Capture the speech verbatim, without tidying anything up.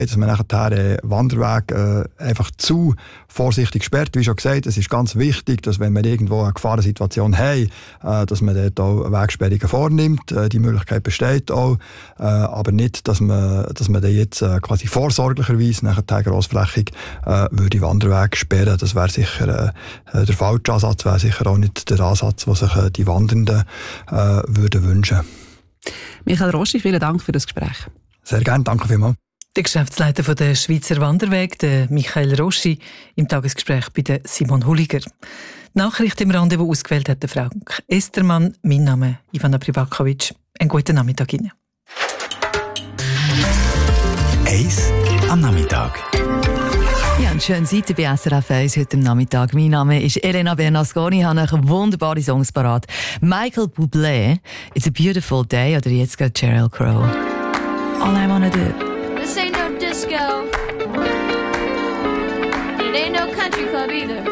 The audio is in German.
dass man nachher den Wanderweg äh, einfach zu vorsichtig sperrt. Wie schon gesagt, es ist ganz wichtig, dass wenn wir irgendwo eine Gefahrensituation haben, äh, dass man dort auch Wegsperrungen vornimmt. Äh, die Möglichkeit besteht auch, äh, aber nicht, dass man, dass man dann jetzt äh, quasi vorsorglicherweise nachher grossflächig äh, würde Wanderweg sperren. Das wäre sicher äh, der falsche Ansatz, wäre sicher auch nicht der Ansatz, den sich äh, die Wandernden äh, würden wünschen. Michael Roschi, vielen Dank für das Gespräch. Sehr gerne, danke vielmals. Der Geschäftsleiter von der Schweizer Wanderweg, der Michael Roschi, im Tagesgespräch bei der Simon Hulliger. Die Nachricht im Rendezvous ausgewählt hat der Frank Estermann. Mein Name ist Ivana Pribakovic. Einen guten Nachmittag Ihnen. Eis am Nachmittag. Ja, einen schönen Seite bei S R F eins heute Nachmittag. Mein Name ist Elena Bernasconi. Ich habe euch wunderbare Songs parat. Michael Bublé, It's a Beautiful Day, oder jetzt geht Sheryl Crow. All I Wanna Do. This ain't no disco. It ain't no country club either.